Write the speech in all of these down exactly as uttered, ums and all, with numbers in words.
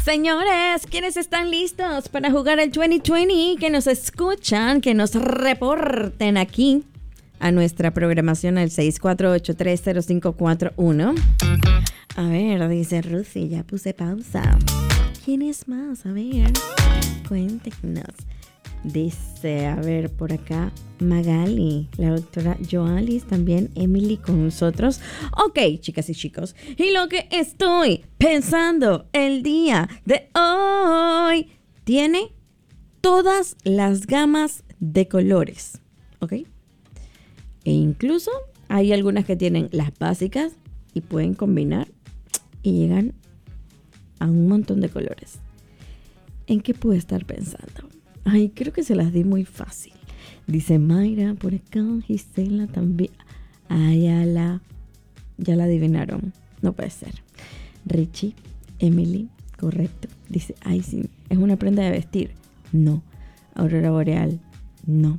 Señores, ¿quiénes están listos para jugar el veinte veinte? Que nos escuchan, que nos reporten aquí a nuestra programación al seis cuatro ocho tres cero cinco cuatro uno. A ver, dice Ruthie, ya puse pausa. ¿Quién es más? A ver, cuéntenos. Dice, a ver, por acá, Magali, la doctora Joalis, también Emily con nosotros. Ok, chicas y chicos, y lo que estoy pensando el día de hoy tiene todas las gamas de colores, ¿ok? E incluso hay algunas que tienen las básicas y pueden combinar y llegan a un montón de colores. ¿En qué puedo estar pensando? Ay, creo que se las di muy fácil. Dice Mayra, por acá, Gisela también. Ay, ya la, ya la adivinaron. No puede ser. Richie, Emily, correcto. Dice, ay, sí, es una prenda de vestir. No. Aurora boreal, no.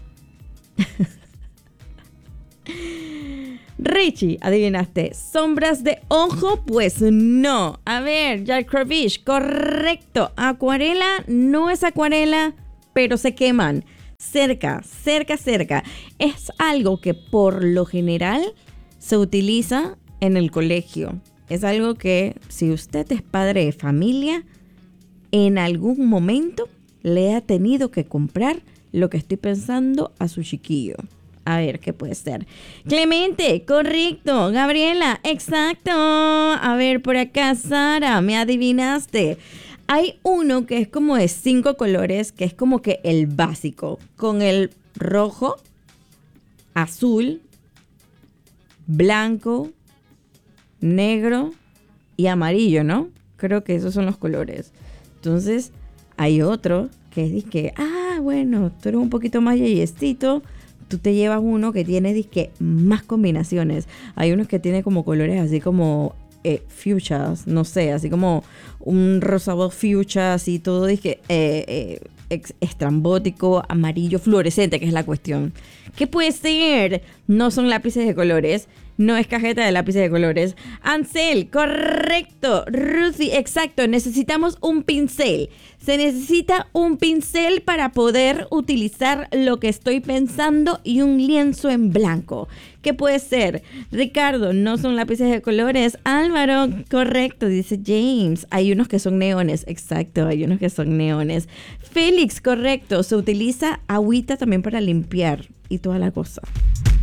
Richie, adivinaste. Sombras de ojo, pues no. A ver, Jack Kravish, correcto. Acuarela, no es acuarela, pero se queman. Cerca, cerca, cerca. Es algo que por lo general se utiliza en el colegio. Es algo que si usted es padre de familia, en algún momento le ha tenido que comprar lo que estoy pensando a su chiquillo. A ver, ¿qué puede ser? Clemente, correcto. Gabriela, exacto. A ver, por acá, Sara, me adivinaste. Hay uno que es como de cinco colores, que es como que el básico. Con el rojo, azul, blanco, negro y amarillo, ¿no? Creo que esos son los colores. Entonces, hay otro que es que, ah, bueno, tú eres un poquito más yeyecito. Tú te llevas uno que tiene disque más combinaciones. Hay unos que tiene como colores así como eh, fuchsias, no sé, así como un rosado fuchsia, así todo disque eh, eh, ex- estrambótico, amarillo, fluorescente, que es la cuestión. ¿Qué puede ser? No son lápices de colores. No es cajeta de lápices de colores. Ansel, correcto. Ruthie, exacto. Necesitamos un pincel. Se necesita un pincel para poder utilizar lo que estoy pensando y un lienzo en blanco. ¿Qué puede ser? Ricardo, no son lápices de colores. Álvaro, correcto. Dice James. Hay unos que son neones. Exacto, hay unos que son neones. Félix, correcto. Se utiliza agüita también para limpiar y toda la cosa.